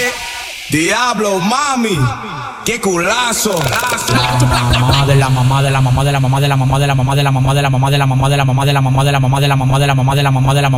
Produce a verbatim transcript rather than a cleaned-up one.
Diablo, mami, qué culazo. La mamá de la mamá de la mamá de la mamá de la mamá de la mamá de la mamá de la mamá de la mamá de la mamá de la mamá de la mamá de la mamá de la mamá de la mamá de la mamá